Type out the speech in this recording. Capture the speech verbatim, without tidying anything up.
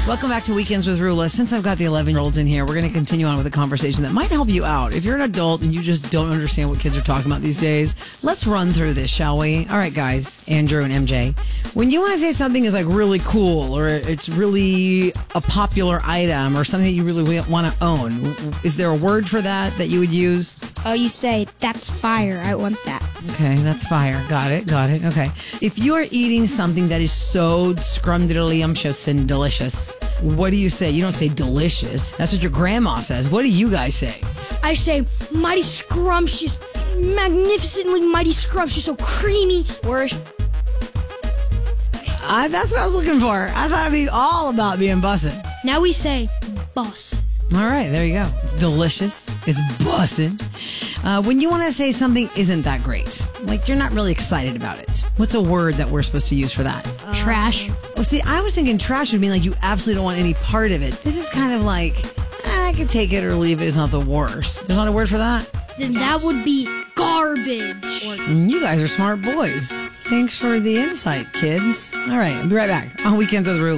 Welcome back to Weekends with Rula. Since I've got the eleven-year-olds in here, we're going to continue on with a conversation that might help you out. If you're an adult and you just don't understand what kids are talking about these days, let's run through this, shall we? All right, guys, Andrew and M J. When you want to say something is like really cool or it's really a popular item or something that you really want to own, is there a word for that that you would use? Oh, you say, that's fire. I want that. Okay, that's fire. Got it, got it. Okay. If you are eating something that is so scrumdiddlyumptious and delicious, what do you say? You don't say delicious. That's what your grandma says. What do you guys say? I say, mighty scrumptious, magnificently mighty scrumptious, so creamy. Worse. I, that's what I was looking for. I thought it'd be all about being bussin'. Now we say, boss. All right, there you go. It's delicious. It's bussin'. Uh, when you want to say something isn't that great, like you're not really excited about it, what's a word that we're supposed to use for that? Uh, trash. Well, see, I was thinking trash would mean like you absolutely don't want any part of it. This is kind of like, eh, I could take it or leave it. It's not the worst. There's not a word for that? Then that would be garbage. You guys are smart boys. Thanks for the insight, kids. All right, I'll be right back on Weekends with Rula.